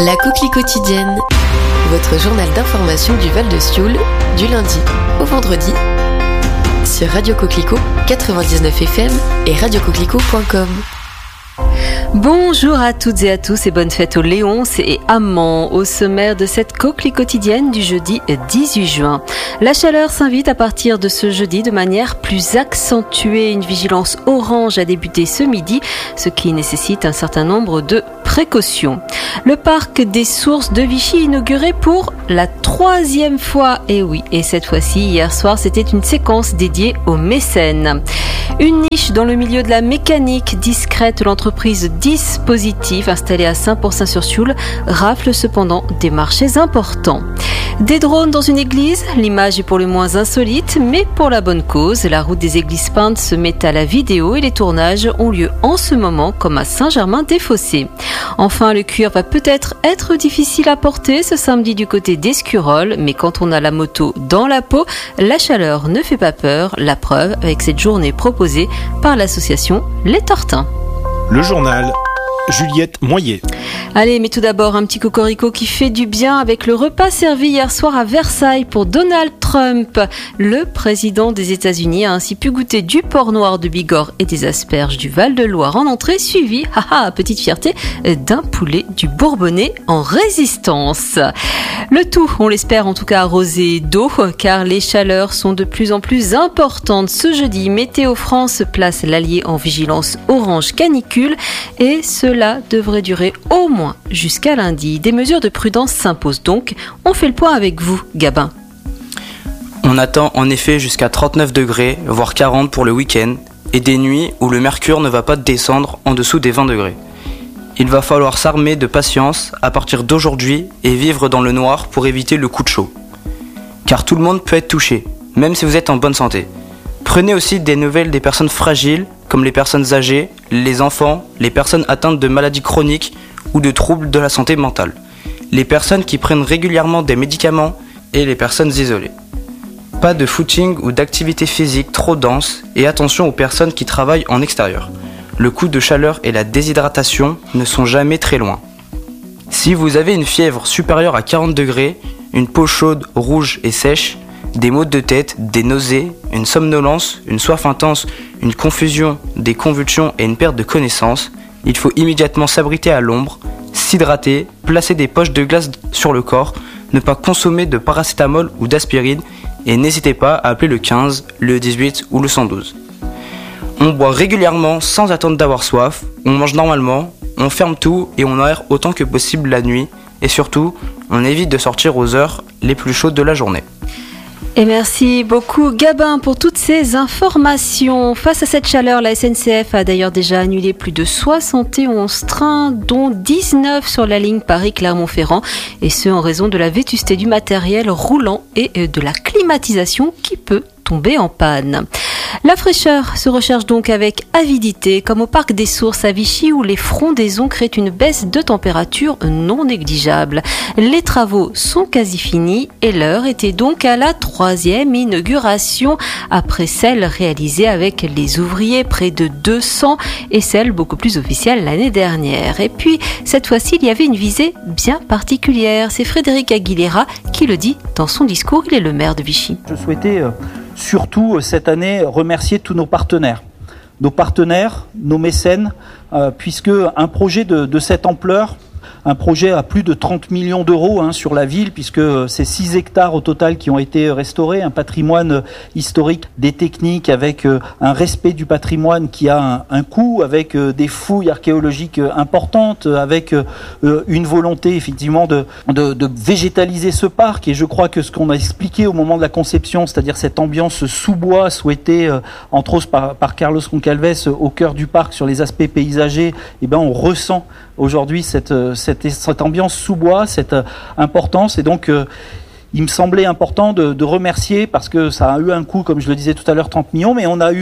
La Coquelie quotidienne, votre journal d'information du Val de Sioule, du lundi au vendredi, sur Radio Coquelicot 99 FM et radiocoquelicot.com. Bonjour à toutes et à tous et bonne fête aux Léonces et amants. Au sommaire de cette Coquelie quotidienne du jeudi 18 juin. La chaleur s'invite à partir de ce jeudi de manière plus accentuée. Une vigilance orange a débuté ce midi, ce qui nécessite un certain nombre de précautions. Le parc des Sources de Vichy inauguré pour la 3e fois. Et oui, et cette fois-ci, hier soir, c'était une séquence dédiée aux mécènes. Une niche dans le milieu de la mécanique discrète, l'entreprise Dispositif, installée à Saint-Pourçain-sur-Sioule, rafle cependant des marchés importants. Des drones dans une église, l'image est pour le moins insolite, mais pour la bonne cause. La route des Églises peintes se met à la vidéo et les tournages ont lieu en ce moment, comme à Saint-Germain-des-Fossés. Enfin, le cuir va peut-être être difficile à porter ce samedi du côté d'Escurolles, mais quand on a la moto dans la peau, la chaleur ne fait pas peur. La preuve avec cette journée proposée par l'association Les Tortins. Le journal, Juliette Moyer. Allez, mais tout d'abord, un petit cocorico qui fait du bien avec le repas servi hier soir à Versailles pour Donald Trump. Le président des États-Unis a ainsi pu goûter du porc noir de Bigorre et des asperges du Val-de-Loire en entrée, suivi, petite fierté, d'un poulet du Bourbonnais en résistance. Le tout, on l'espère en tout cas arrosé d'eau, car les chaleurs sont de plus en plus importantes. Ce jeudi, Météo France place l'Allier en vigilance orange canicule et cela devrait durer au moins jusqu'à lundi. Des mesures de prudence s'imposent donc. On fait le point avec vous, Gabin. On attend en effet jusqu'à 39 degrés, voire 40 pour le week-end, et des nuits où le mercure ne va pas descendre en dessous des 20 degrés. Il va falloir s'armer de patience à partir d'aujourd'hui et vivre dans le noir pour éviter le coup de chaud. Car tout le monde peut être touché, même si vous êtes en bonne santé. Prenez aussi des nouvelles des personnes fragiles, comme les personnes âgées, les enfants, les personnes atteintes de maladies chroniques ou de troubles de la santé mentale, les personnes qui prennent régulièrement des médicaments et les personnes isolées. Pas de footing ou d'activité physique trop dense et attention aux personnes qui travaillent en extérieur. Le coup de chaleur et la déshydratation ne sont jamais très loin. Si vous avez une fièvre supérieure à 40 degrés, une peau chaude, rouge et sèche, des maux de tête, des nausées, une somnolence, une soif intense, une confusion, des convulsions et une perte de connaissance, il faut immédiatement s'abriter à l'ombre, s'hydrater, placer des poches de glace sur le corps, ne pas consommer de paracétamol ou d'aspirine et n'hésitez pas à appeler le 15, le 18 ou le 112. On boit régulièrement sans attendre d'avoir soif, on mange normalement, on ferme tout et on aère autant que possible la nuit et surtout, on évite de sortir aux heures les plus chaudes de la journée. Et merci beaucoup Gabin pour toutes ces informations. Face à cette chaleur, la SNCF a d'ailleurs déjà annulé plus de 71 trains, dont 19 sur la ligne Paris-Clermont-Ferrand, et ce en raison de la vétusté du matériel roulant et de la climatisation qui peut tomber en panne. La fraîcheur se recherche donc avec avidité, comme au parc des Sources à Vichy où les frondaisons créent une baisse de température non négligeable. Les travaux sont quasi finis et l'heure était donc à la 3e inauguration après celle réalisée avec les ouvriers, près de 200, et celle beaucoup plus officielle l'année dernière. Et puis cette fois-ci il y avait une visée bien particulière. C'est Frédéric Aguilera qui le dit dans son discours. Il est le maire de Vichy. Je souhaitais surtout cette année remercier tous nos partenaires, nos mécènes, puisque un projet de cette ampleur, un projet à plus de 30 millions d'euros sur la ville, puisque c'est 6 hectares au total qui ont été restaurés, un patrimoine historique, des techniques avec un respect du patrimoine qui a un coût, avec des fouilles archéologiques importantes, avec une volonté effectivement de végétaliser ce parc. Et je crois que ce qu'on a expliqué au moment de la conception, c'est-à-dire cette ambiance sous-bois souhaitée entre autres par Carlos Concalves au cœur du parc sur les aspects paysagers, on ressent aujourd'hui cette ambiance sous-bois, cette importance. Et donc il me semblait important de remercier, parce que ça a eu un coût, comme je le disais tout à l'heure, 30 millions, mais on a eu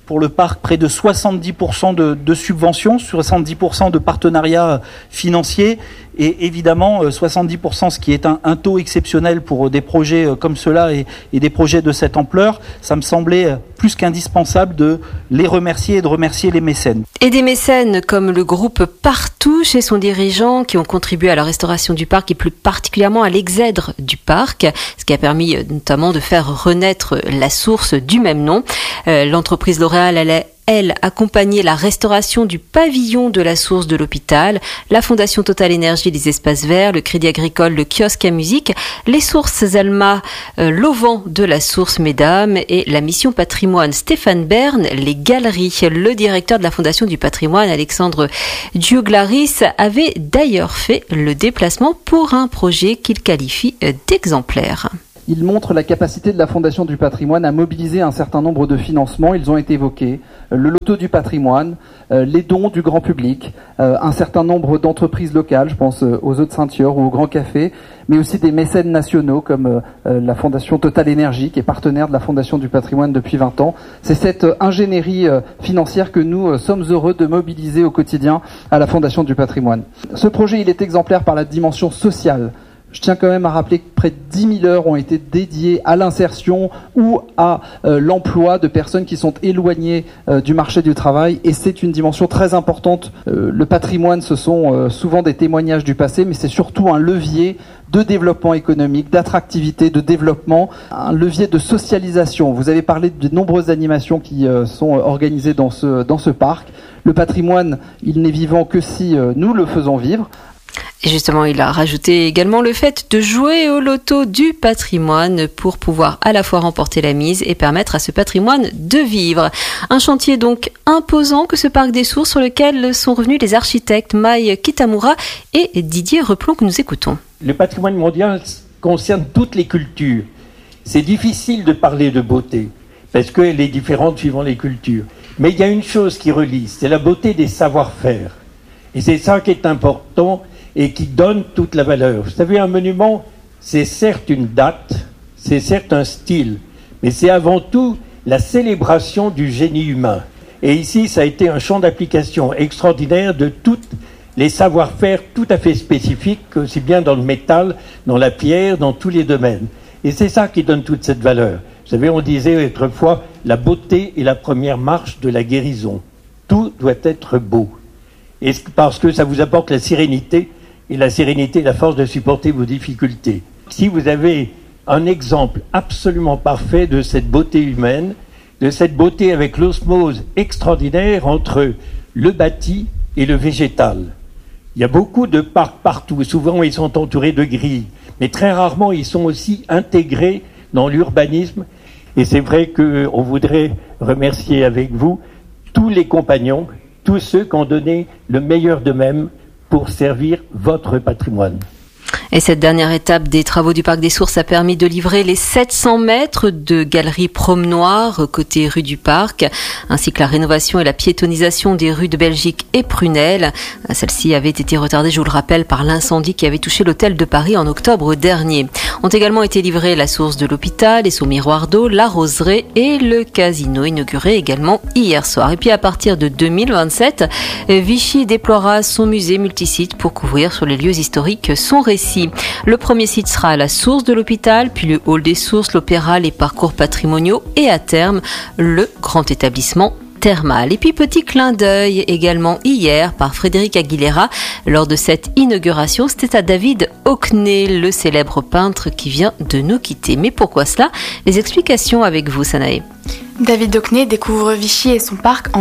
pour le parc près de 70% de subventions, 70% de partenariats financiers et évidemment 70%, ce qui est un taux exceptionnel pour des projets comme cela et des projets de cette ampleur. Ça me semblait plus qu'indispensable de les remercier et de remercier les mécènes. Et des mécènes comme le groupe Partouche et son dirigeant qui ont contribué à la restauration du parc et plus particulièrement à l'exèdre du parc, ce qui a permis notamment de faire renaître la source du même nom. L'entreprise L'Oréal allait accompagner la restauration du pavillon de la source de l'hôpital, la Fondation Total Énergie des Espaces Verts, le Crédit Agricole, le kiosque à musique, les sources Alma, l'auvent de la source Mesdames et la mission patrimoine Stéphane Bern, les galeries. Le directeur de la Fondation du patrimoine, Alexandre Diouglaris, avait d'ailleurs fait le déplacement pour un projet qu'il qualifie d'exemplaire. Il montre la capacité de la Fondation du patrimoine à mobiliser un certain nombre de financements. Ils ont été évoqués. Le loto du patrimoine, les dons du grand public, un certain nombre d'entreprises locales, je pense aux Eaux de Saint-Thior ou au Grand Café, mais aussi des mécènes nationaux comme la Fondation Total Énergie, qui est partenaire de la Fondation du patrimoine depuis 20 ans. C'est cette ingénierie financière que nous sommes heureux de mobiliser au quotidien à la Fondation du patrimoine. Ce projet, il est exemplaire par la dimension sociale. Je tiens quand même à rappeler que près de 10 000 heures ont été dédiées à l'insertion ou à l'emploi de personnes qui sont éloignées du marché du travail. Et c'est une dimension très importante. Le patrimoine, ce sont souvent des témoignages du passé, mais c'est surtout un levier de développement économique, d'attractivité, de développement, un levier de socialisation. Vous avez parlé de nombreuses animations qui sont organisées dans ce parc. Le patrimoine, il n'est vivant que si nous le faisons vivre. Et justement, il a rajouté également le fait de jouer au loto du patrimoine pour pouvoir à la fois remporter la mise et permettre à ce patrimoine de vivre. Un chantier donc imposant que ce parc des Sources sur lequel sont revenus les architectes Mai Kitamura et Didier Replon que nous écoutons. Le patrimoine mondial concerne toutes les cultures. C'est difficile de parler de beauté parce qu'elle est différente suivant les cultures. Mais il y a une chose qui relie, c'est la beauté des savoir-faire. Et c'est ça qui est important et qui donne toute la valeur. Vous savez, un monument, c'est certes une date, c'est certes un style, mais c'est avant tout la célébration du génie humain. Et ici, ça a été un champ d'application extraordinaire de tous les savoir-faire tout à fait spécifiques, aussi bien dans le métal, dans la pierre, dans tous les domaines. Et c'est ça qui donne toute cette valeur. Vous savez, on disait autrefois, la beauté est la première marche de la guérison. Tout doit être beau. Et parce que ça vous apporte la sérénité, et la sérénité, la force de supporter vos difficultés. Si vous avez un exemple absolument parfait de cette beauté humaine, de cette beauté avec l'osmose extraordinaire entre le bâti et le végétal. Il y a beaucoup de parcs partout, souvent ils sont entourés de grilles, mais très rarement ils sont aussi intégrés dans l'urbanisme. Et c'est vrai qu'on voudrait remercier avec vous tous les compagnons, tous ceux qui ont donné le meilleur d'eux-mêmes pour servir votre patrimoine. Et cette dernière étape des travaux du Parc des Sources a permis de livrer les 700 mètres de galerie promenoir côté rue du Parc, ainsi que la rénovation et la piétonisation des rues de Belgique et Prunelle. Celle-ci avait été retardée, je vous le rappelle, par l'incendie qui avait touché l'hôtel de Paris en octobre dernier. Ont également été livrés la source de l'hôpital et son miroir d'eau, la roseraie et le casino inauguré également hier soir. Et puis à partir de 2027, Vichy déploiera son musée multisite pour couvrir sur les lieux historiques son récit. Le premier site sera la source de l'hôpital, puis le hall des sources, l'opéra, les parcours patrimoniaux et à terme, le grand établissement thermal. Et puis petit clin d'œil également hier par Frédéric Aguilera lors de cette inauguration. C'était à David Hockney, le célèbre peintre qui vient de nous quitter. Mais pourquoi cela? Les explications avec vous, Sanae. David Hockney découvre Vichy et son parc en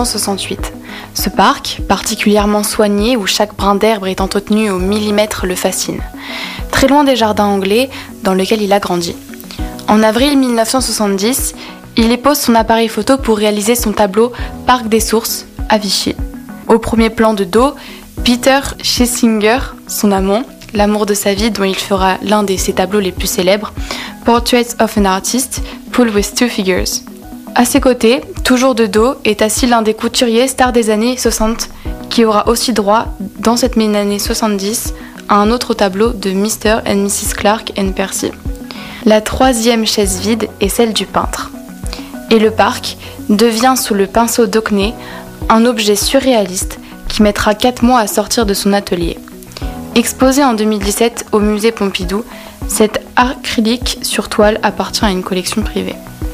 1968. Ce parc, particulièrement soigné où chaque brin d'herbe est entretenu au millimètre, le fascine. Très loin des jardins anglais dans lesquels il a grandi. En avril 1970, il y pose son appareil photo pour réaliser son tableau Parc des Sources à Vichy. Au premier plan de dos, Peter Schlesinger, son amant, l'amour de sa vie dont il fera l'un de ses tableaux les plus célèbres, Portraits of an Artist, Pulled with Two Figures. À ses côtés, toujours de dos, est assis l'un des couturiers stars des années 60, qui aura aussi droit, dans cette même année 70, à un autre tableau de Mr. and Mrs. Clark and Percy. La troisième chaise vide est celle du peintre. Et le parc, devient sous le pinceau d'Hockney un objet surréaliste qui mettra 4 mois à sortir de son atelier. Exposé en 2017 au musée Pompidou, cet acrylique sur toile appartient à une collection privée.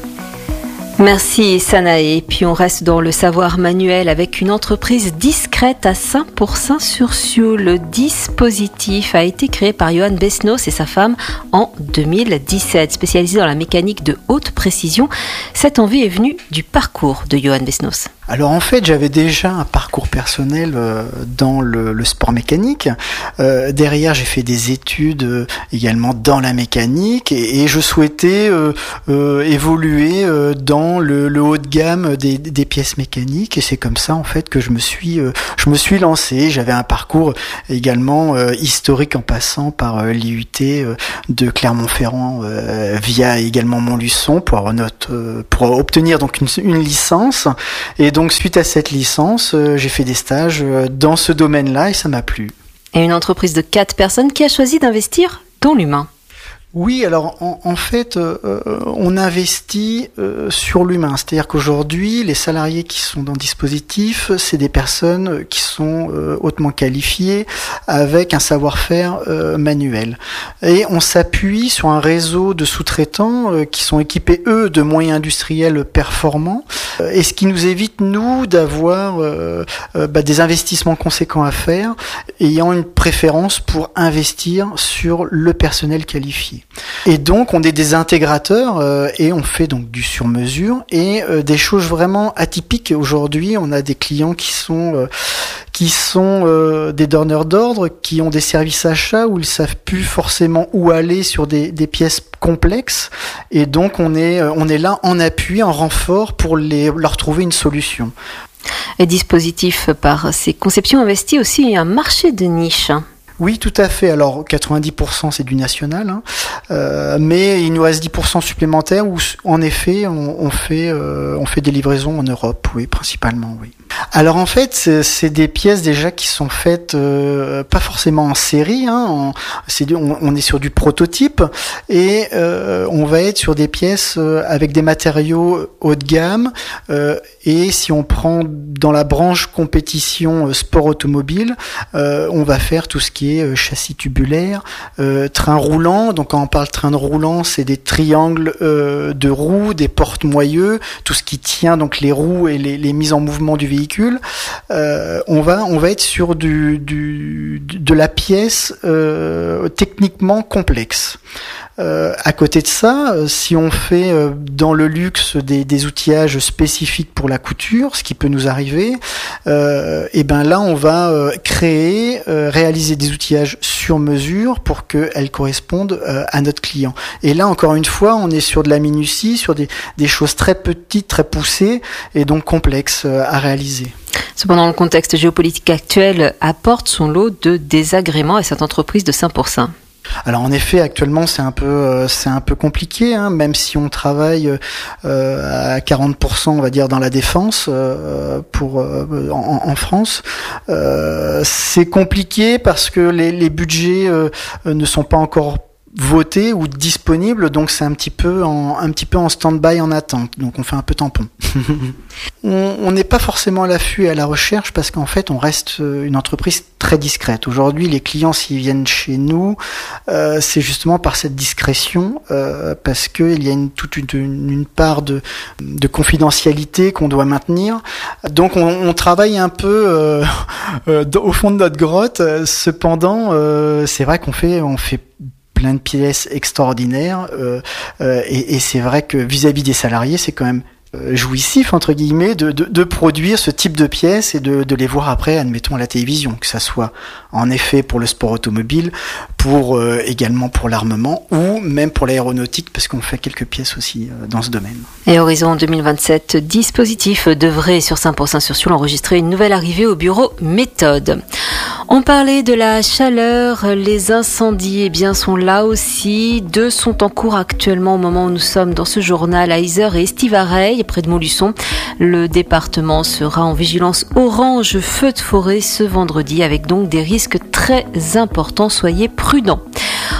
Merci Sanae. Puis on reste dans le savoir manuel avec une entreprise discrète à Saint-Pourçain-sur-Sioule. Le dispositif a été créé par Johan Besnos et sa femme en 2017. Spécialisé dans la mécanique de haute précision, cette envie est venue du parcours de Johan Besnos. Alors en fait, j'avais déjà un parcours personnel dans le sport mécanique. Derrière, j'ai fait des études également dans la mécanique et je souhaitais évoluer dans le haut de gamme des pièces mécaniques. Et c'est comme ça en fait que je me suis lancé. J'avais un parcours également historique en passant par l'IUT de Clermont-Ferrand via également Montluçon pour obtenir donc une licence. Et donc, suite à cette licence, j'ai fait des stages dans ce domaine-là et ça m'a plu. Et une entreprise de 4 personnes qui a choisi d'investir dans l'humain. Oui, alors en fait, on investit sur l'humain. C'est-à-dire qu'aujourd'hui, les salariés qui sont dans le dispositif, c'est des personnes qui sont hautement qualifiées avec un savoir-faire manuel. Et on s'appuie sur un réseau de sous-traitants qui sont équipés, eux, de moyens industriels performants. Et ce qui nous évite, nous, d'avoir des investissements conséquents à faire, ayant une préférence pour investir sur le personnel qualifié. Et donc on est des intégrateurs et on fait donc du sur-mesure et des choses vraiment atypiques. Aujourd'hui, on a des clients qui sont des donneurs d'ordre, qui ont des services achats où ils savent plus forcément où aller sur des pièces complexes. Et donc on est là en appui, en renfort pour leur trouver une solution. Et dispositif, par ses conceptions, investit aussi un marché de niche. Oui, tout à fait. Alors, 90% c'est du national, mais il nous reste 10% supplémentaires où, en effet, on fait des livraisons en Europe, oui, principalement, oui. Alors en fait, c'est des pièces déjà qui sont faites pas forcément en série, on est sur du prototype et on va être sur des pièces avec des matériaux haut de gamme et si on prend dans la branche compétition sport automobile, on va faire tout ce qui est châssis tubulaire, train roulant. Donc quand on parle train de roulant, c'est des triangles de roues, des porte-moyeux, tout ce qui tient donc les roues et les mises en mouvement du véhicule. On va être sur de la pièce techniquement complexe. À côté de ça, si on fait dans le luxe des outillages spécifiques pour la couture, ce qui peut nous arriver, et ben là on va réaliser des outillages sur mesure pour qu'elles correspondent à notre client. Et là encore une fois, on est sur de la minutie, sur des choses très petites, très poussées et donc complexes à réaliser. Cependant, le contexte géopolitique actuel apporte son lot de désagréments à cette entreprise de Saint-Pourçain. Alors en effet, actuellement c'est un peu compliqué, même si on travaille à 40%, on va dire, dans la défense en France. C'est compliqué parce que les budgets ne sont pas encore voté ou disponible, donc c'est un petit peu en stand-by, en attente, donc on fait un peu tampon. On n'est pas forcément à l'affût et à la recherche parce qu'en fait on reste une entreprise très discrète. Aujourd'hui les clients s'ils viennent chez nous, c'est justement par cette discrétion, parce qu'il y a toute une part de confidentialité qu'on doit maintenir. Donc on travaille un peu au fond de notre grotte. Cependant c'est vrai qu'on fait plein de pièces extraordinaires et c'est vrai que vis-à-vis des salariés, c'est quand même jouissif entre guillemets de produire ce type de pièces et de les voir après, admettons, à la télévision, que ça soit en effet pour le sport automobile, pour également pour l'armement ou même pour l'aéronautique, parce qu'on fait quelques pièces aussi dans ce domaine. Et horizon 2027, dispositif devrait sur Saint-Pourçain-sur-Sioule enregistrer une nouvelle arrivée au bureau méthode. On parlait de la chaleur, les incendies sont là aussi. 2 sont en cours actuellement au moment où nous sommes dans ce journal à Yzeure et Estivareil, près de Montluçon. Le département sera en vigilance orange feu de forêt ce vendredi avec donc des risques très importants. Soyez prudents.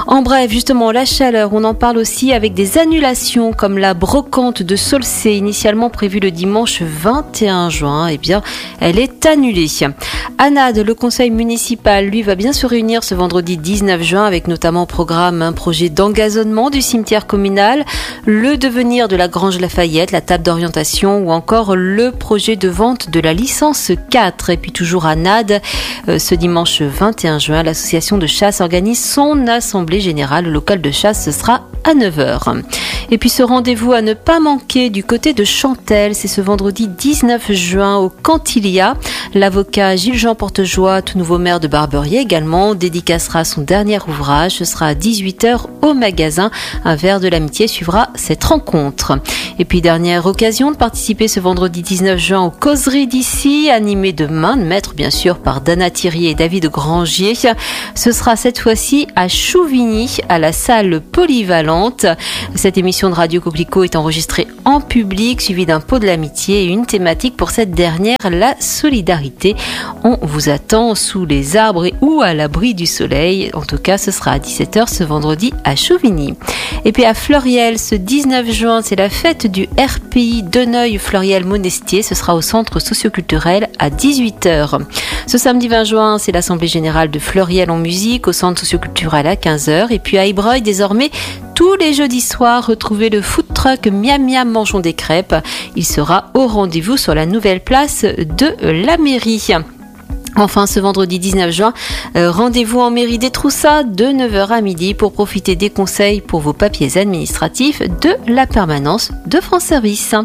En bref, justement, la chaleur, on en parle aussi avec des annulations comme la brocante de Saulcé, initialement prévue le dimanche 21 juin. Eh bien, elle est annulée. À Nades, le conseil municipal, lui, va bien se réunir ce vendredi 19 juin avec notamment au programme un projet d'engazonnement du cimetière communal, le devenir de la Grange Lafayette, la table d'orientation ou encore le projet de vente de la licence 4. Et puis toujours à Nades, ce dimanche 21 juin, l'association de chasse organise son assemblée générale. Le local de chasse, ce sera à 9h. Et puis ce rendez-vous à ne pas manquer du côté de Chantelle, c'est ce vendredi 19 juin au Cantilia. L'avocat Gilles-Jean Portejoie, tout nouveau maire de Barberié également, dédicacera son dernier ouvrage. Ce sera à 18h au magasin. Un verre de l'amitié suivra cette rencontre. Et puis dernière occasion de participer ce vendredi 19 juin aux causeries d'ici, animées de main de maître bien sûr par Dana Thierry et David Grangier. Ce sera cette fois-ci à Chouvigny, à la salle polyvalente. Cette émission de Radio Coquelicot est enregistrée en public, suivie d'un pot de l'amitié et une thématique pour cette dernière, la solidarité. On vous attend sous les arbres et ou à l'abri du soleil. En tout cas, ce sera à 17h ce vendredi à Chouvigny. Et puis à Fleuriel, ce 19 juin, c'est la fête du RPI Deneuil-Fleuriel-Monestier. Ce sera au centre socioculturel à 18h. Ce samedi 20 juin, c'est l'Assemblée générale de Fleuriel en musique au centre socioculturel à 15h. Et puis à Ébreuil, désormais, tous les jeudis soirs, retrouvez le food truck Miam Miam Mangeons des crêpes. Il sera au rendez-vous sur la nouvelle place de la mairie. Enfin, ce vendredi 19 juin, rendez-vous en mairie des Troussas de 9h à midi pour profiter des conseils pour vos papiers administratifs de la permanence de France Service.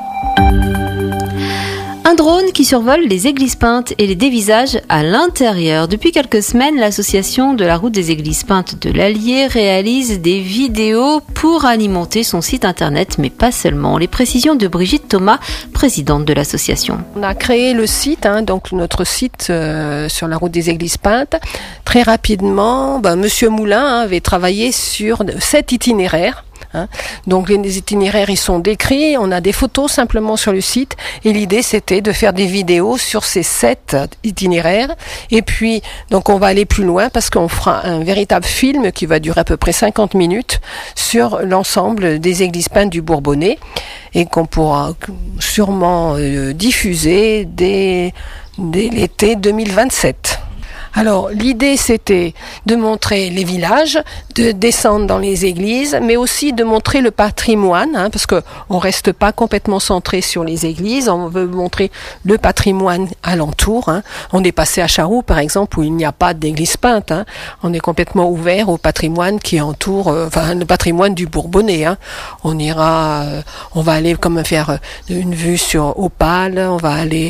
Un drone qui survole les églises peintes et les dévisages à l'intérieur. Depuis quelques semaines, l'association de la route des églises peintes de l'Allier réalise des vidéos pour alimenter son site internet, mais pas seulement. Les précisions de Brigitte Thomas, présidente de l'association. On a créé le site, donc notre site sur la route des églises peintes. Très rapidement, Monsieur Moulin avait travaillé sur 7 itinéraires. Donc les itinéraires ils sont décrits, on a des photos simplement sur le site et l'idée c'était de faire des vidéos sur ces 7 itinéraires et puis donc on va aller plus loin parce qu'on fera un véritable film qui va durer à peu près 50 minutes sur l'ensemble des églises peintes du Bourbonnais et qu'on pourra sûrement diffuser dès l'été 2027. Alors, l'idée, c'était de montrer les villages, de descendre dans les églises, mais aussi de montrer le patrimoine, parce que on reste pas complètement centré sur les églises, on veut montrer le patrimoine alentour. On est passé à Charroux, par exemple, où il n'y a pas d'église peinte. On est complètement ouvert au patrimoine qui entoure, le patrimoine du Bourbonnais. On ira, on va aller comme faire une vue sur Opale, on va aller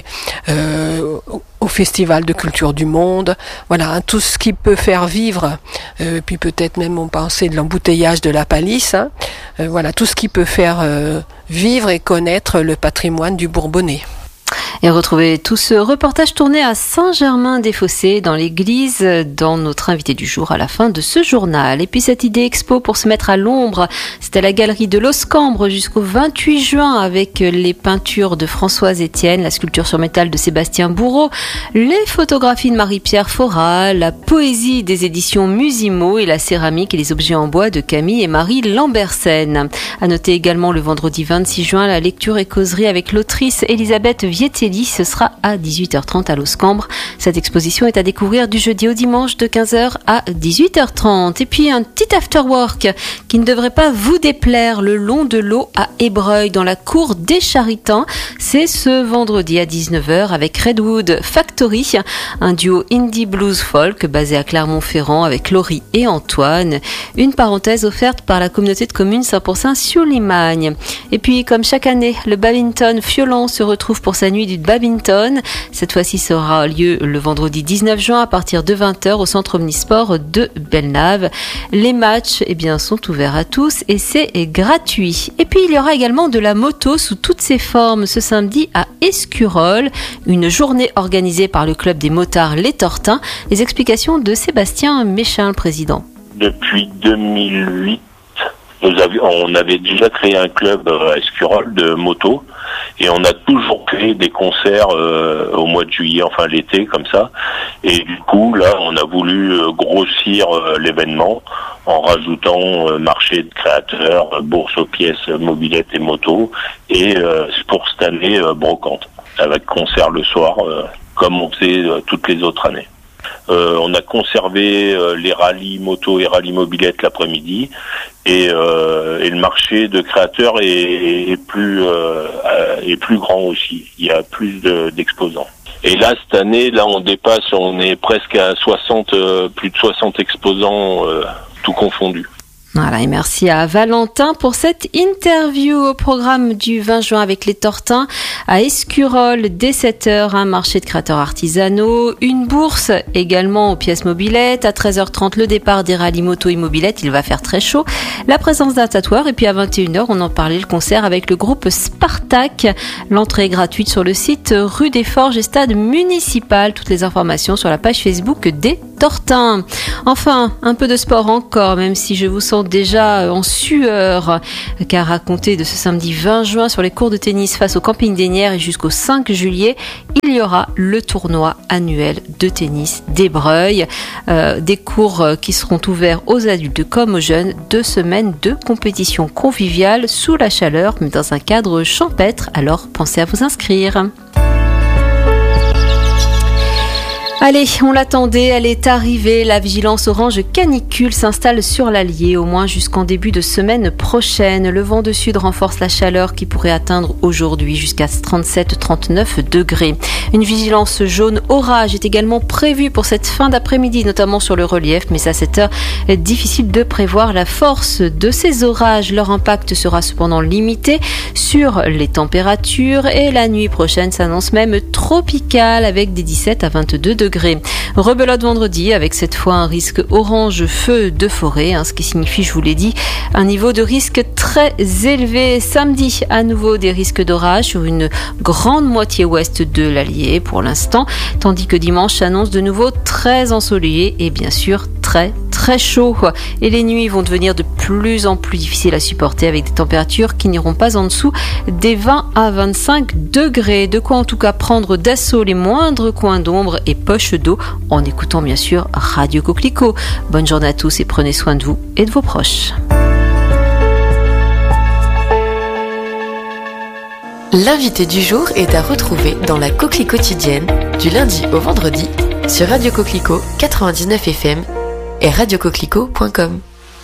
au Festival de Culture du Monde, voilà, tout ce qui peut faire vivre, puis peut-être même on pensait de l'embouteillage de la Palisse, voilà, tout ce qui peut faire vivre et connaître le patrimoine du Bourbonnais. Et retrouvez tout ce reportage tourné à Saint-Germain-des-Fossés dans l'église dans notre invité du jour à la fin de ce journal. Et puis cette idée expo pour se mettre à l'ombre, c'est à la galerie de l'Oscambre jusqu'au 28 juin avec les peintures de Françoise Etienne, la sculpture sur métal de Sébastien Bourreau, les photographies de Marie-Pierre Fora, la poésie des éditions Musimo et la céramique et les objets en bois de Camille et Marie Lambersen. À noter également le vendredi 26 juin la lecture et causerie avec l'autrice Elisabeth Vietelli. Ce sera à 18h30 à l'Oscambre. Cette exposition est à découvrir du jeudi au dimanche de 15h à 18h30. Et puis un petit afterwork qui ne devrait pas vous déplaire le long de l'eau à Ébreuil dans la cour des Charitans. C'est ce vendredi à 19h avec Redwood Factory, un duo indie blues folk basé à Clermont-Ferrand avec Laurie et Antoine. Une parenthèse offerte par la communauté de communes 100% sur Limagne. Et puis comme chaque année, le badminton Fiolan se retrouve pour sa nuit du badminton. Cette fois-ci sera lieu le vendredi 19 juin à partir de 20h au centre omnisport de Bellenave. Les matchs sont ouverts à tous et c'est gratuit. Et puis il y aura également de la moto sous toutes ses formes ce samedi à Escurolles, une journée organisée par le club des motards Les Tortins. Les explications de Sébastien Méchin, le président. Depuis 2008, on avait déjà créé un club à Escurolles de moto Et on a toujours fait des concerts au mois de juillet, enfin l'été, comme ça. Et du coup, là, on a voulu grossir l'événement en rajoutant marché de créateurs, bourse aux pièces, mobilettes et motos. Et pour cette année, brocante, avec concert le soir, comme on faisait toutes les autres années. On a conservé les rallyes moto et rallyes mobilettes l'après-midi et le marché de créateurs est plus grand aussi. Il y a plus d'exposants. Et là, cette année, on est presque à 60, plus de 60 exposants, tout confondu. Voilà, et merci à Valentin pour cette interview au programme du 20 juin avec les Tortins à Escurolles dès 7h, un marché de créateurs artisanaux, une bourse également aux pièces mobilettes, à 13h30 le départ des rallyes moto et mobilettes, il va faire très chaud, la présence d'un tatoueur et puis à 21h on en parlait, le concert avec le groupe Spartak, l'entrée est gratuite sur le site rue des Forges et stade municipal, toutes les informations sur la page Facebook des Tortins. Enfin, un peu de sport encore, même si je vous sens déjà en sueur, car à compter de ce samedi 20 juin sur les cours de tennis face au camping des Nières et jusqu'au 5 juillet, il y aura le tournoi annuel de tennis des Breuils, des cours qui seront ouverts aux adultes comme aux jeunes, 2 semaines de compétition conviviale sous la chaleur, mais dans un cadre champêtre, alors pensez à vous inscrire. Allez, on l'attendait, elle est arrivée. La vigilance orange canicule s'installe sur l'Allier, au moins jusqu'en début de semaine prochaine. Le vent de sud renforce la chaleur qui pourrait atteindre aujourd'hui jusqu'à 37-39 degrés. Une vigilance jaune orage est également prévue pour cette fin d'après-midi, notamment sur le relief, mais à cette heure, difficile de prévoir la force de ces orages. Leur impact sera cependant limité sur les températures et la nuit prochaine s'annonce même tropicale avec des 17 à 22 degrés. Rebelote vendredi avec cette fois un risque orange feu de forêt, ce qui signifie, je vous l'ai dit, un niveau de risque très élevé. Samedi, à nouveau des risques d'orage sur une grande moitié ouest de l'Allier pour l'instant, tandis que dimanche s'annonce de nouveau très ensoleillé et bien sûr très chaud. Et les nuits vont devenir de plus en plus difficiles à supporter avec des températures qui n'iront pas en dessous des 20 à 25 degrés. De quoi en tout cas prendre d'assaut les moindres coins d'ombre et poches d'eau en écoutant bien sûr Radio Coquelicot. Bonne journée à tous et prenez soin de vous et de vos proches. L'invité du jour est à retrouver dans la Coquelicot quotidienne du lundi au vendredi sur Radio Coquelicot 99 FM et radiocoquelicot.com.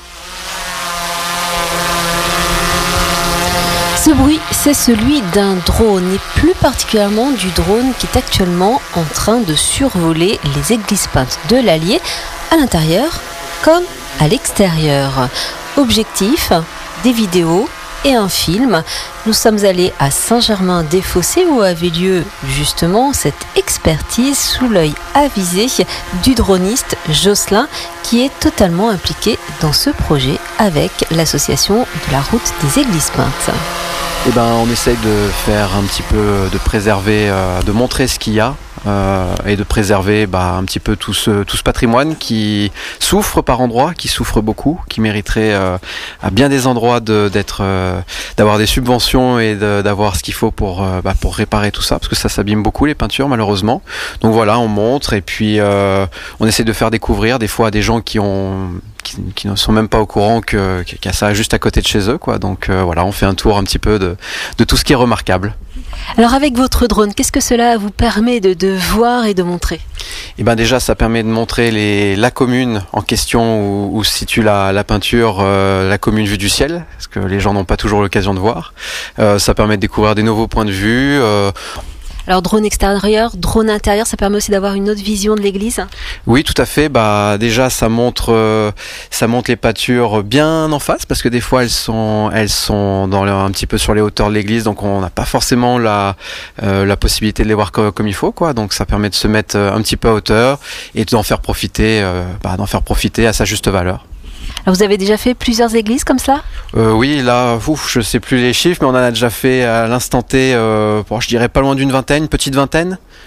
Ce bruit, c'est celui d'un drone, et plus particulièrement du drone qui est actuellement en train de survoler les églises peintes de l'Allier, à l'intérieur comme à l'extérieur. Objectif, des vidéos et un film. Nous sommes allés à Saint-Germain-des-Fossés où avait lieu justement cette expertise sous l'œil avisé du droniste Jocelyn qui est totalement impliqué dans ce projet avec l'association de la route des églises peintes. On essaye de faire un petit peu, de préserver, de montrer ce qu'il y a et de préserver un petit peu tout ce patrimoine qui souffre par endroits, qui souffre beaucoup, qui mériterait à bien des endroits d'avoir des subventions et d'avoir ce qu'il faut pour réparer tout ça, parce que ça s'abîme beaucoup les peintures malheureusement. Donc voilà, on montre et puis on essaie de faire découvrir des fois à des gens qui ne sont même pas au courant qu'il y a ça juste à côté de chez eux, quoi. Donc voilà, on fait un tour un petit peu de tout ce qui est remarquable. Alors avec votre drone, qu'est-ce que cela vous permet de voir et de montrer ? Déjà, ça permet de montrer la commune en question où se situe la peinture, la commune vue du ciel, parce que les gens n'ont pas toujours l'occasion de voir. Ça permet de découvrir des nouveaux points de vue. Alors drone extérieur, drone intérieur, ça permet aussi d'avoir une autre vision de l'église ? Oui, tout à fait. Déjà, ça montre les peintures bien en face, parce que des fois elles sont un petit peu sur les hauteurs de l'église, donc on n'a pas forcément la possibilité de les voir comme il faut, quoi. Donc ça permet de se mettre un petit peu à hauteur et d'en faire profiter à sa juste valeur. Alors vous avez déjà fait plusieurs églises comme ça ? Oui, là, je sais plus les chiffres, mais on en a déjà fait à l'instant T, je dirais pas loin d'une vingtaine, une petite vingtaine,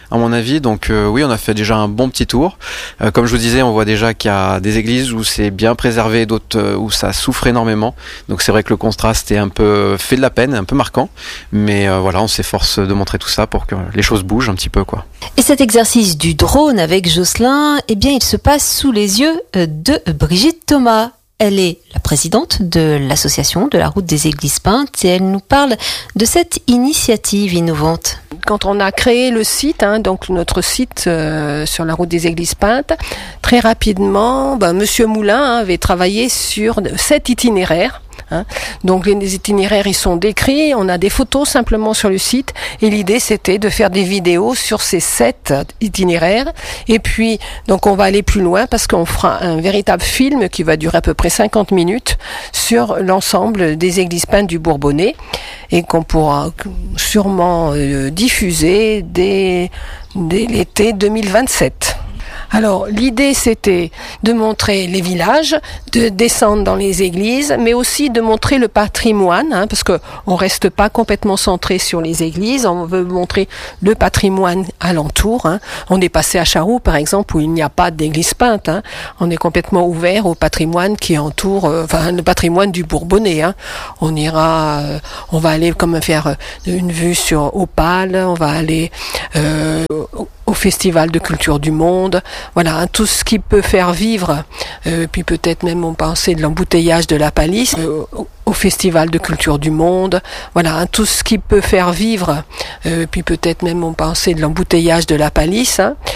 à mon avis. Donc oui, on a fait déjà un bon petit tour. Comme je vous disais, on voit déjà qu'il y a des églises où c'est bien préservé, d'autres où ça souffre énormément. Donc c'est vrai que le contraste est un peu fait de la peine, un peu marquant. Mais voilà, on s'efforce de montrer tout ça pour que les choses bougent un petit peu, quoi. Et cet exercice du drone avec Jocelyn, eh bien, il se passe sous les yeux de Brigitte Thomas. Elle est la présidente de l'association de la route des églises peintes et elle nous parle de cette initiative innovante. Quand on a créé le site, donc notre site sur la route des églises peintes, très rapidement, Monsieur Moulin avait travaillé sur 7 itinéraires. Donc les itinéraires ils sont décrits, on a des photos simplement sur le site et l'idée c'était de faire des vidéos sur ces 7 itinéraires et puis donc on va aller plus loin parce qu'on fera un véritable film qui va durer à peu près 50 minutes sur l'ensemble des églises peintes du Bourbonnais et qu'on pourra sûrement diffuser dès l'été 2027. Alors l'idée c'était de montrer les villages, de descendre dans les églises, mais aussi de montrer le patrimoine, parce que on reste pas complètement centré sur les églises, on veut montrer le patrimoine alentour. On est passé à Charroux par exemple où il n'y a pas d'église peinte, on est complètement ouvert au patrimoine qui entoure, le patrimoine du Bourbonnais. On ira, on va aller comme faire une vue sur Opale, on va aller au Festival de Culture du Monde, voilà, tout ce qui peut faire vivre, puis peut-être même on pensait de l'embouteillage de la Palisse, au Festival de Culture du Monde, voilà, tout ce qui peut faire vivre, puis peut-être même on pensait de l'embouteillage de la Palisse,